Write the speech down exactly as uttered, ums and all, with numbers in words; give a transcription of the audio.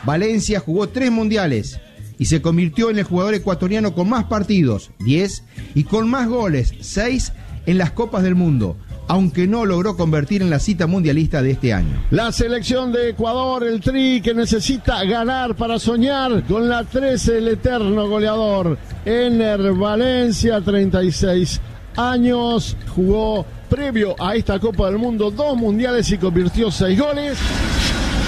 Valencia jugó tres mundiales y se convirtió en el jugador ecuatoriano con más partidos, diez, y con más goles, seis, en las Copas del Mundo, aunque no logró convertir en la cita mundialista de este año. La selección de Ecuador, el Tri, que necesita ganar para soñar con la trece, el eterno goleador, Ener Valencia, treinta y seis años, jugó previo a esta Copa del Mundo dos mundiales y convirtió seis goles.